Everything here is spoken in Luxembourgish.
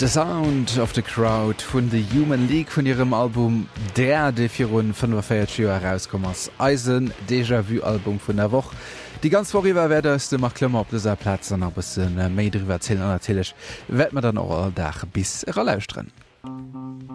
The Sound of the Crowd vun The Human League vun ihrem Album der de vir run 45 herauskommers Eisen Déjà-vu-Album vun der Woche. Die ganz vorüber werdest du mach Klammer op dieser Platz an bis méi drüber erzählen natürlich werd man dann auch all Dach bis lausren.